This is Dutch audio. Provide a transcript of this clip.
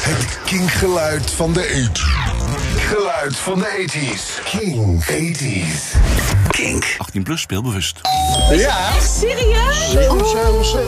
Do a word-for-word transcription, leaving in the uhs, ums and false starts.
Het kinkgeluid van de ethisch. Geluid van de ethisch. King ethisch. Kink. achttien plus, speelbewust. Ja. Echt serieus? zeven, zeven, zeven.